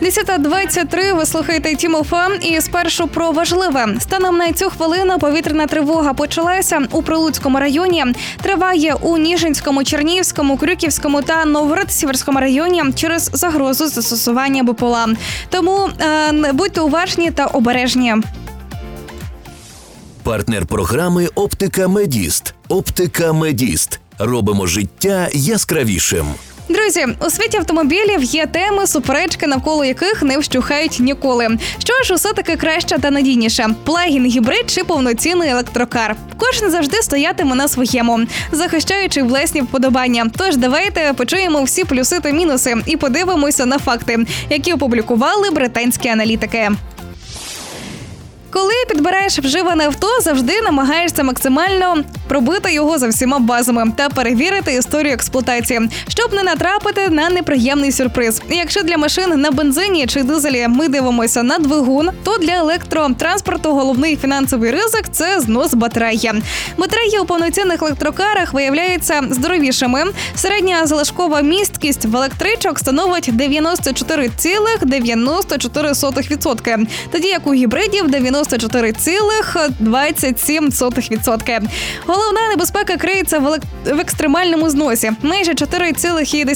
10:23, ви слухаєте Тім ФМ і спершу про важливе. Станом на цю хвилину повітряна тривога почалася у Прилуцькому районі, триває у Ніжинському, Чернігівському, Крюківському та Новгород-Сіверському районі через загрозу застосування БПЛА. Тому будьте уважні та обережні. Партнер програми «Оптика Медіст». «Оптика Медіст». Робимо життя яскравішим. Друзі, у світі автомобілів є теми, суперечки, навколо яких не вщухають ніколи. Що ж усе-таки краще та надійніше? Плагін, гібрид чи повноцінний електрокар? Кожен завжди стоятиме на своєму, захищаючи власні вподобання. Тож давайте почуємо всі плюси та мінуси і подивимося на факти, які опублікували британські аналітики. Коли підбираєш вживане авто, завжди намагаєшся максимально пробити його за всіма базами та перевірити історію експлуатації, щоб не натрапити на неприємний сюрприз. І якщо для машин на бензині чи дизелі ми дивимося на двигун, то для електротранспорту головний фінансовий ризик – це знос батареї. Батареї у повноцінних електрокарах виявляються здоровішими. Середня залишкова місткість в електричок становить 94,94%, тоді як у гібридів 94,27%. Головна небезпека криється в екстремальному зносі. Майже 4,1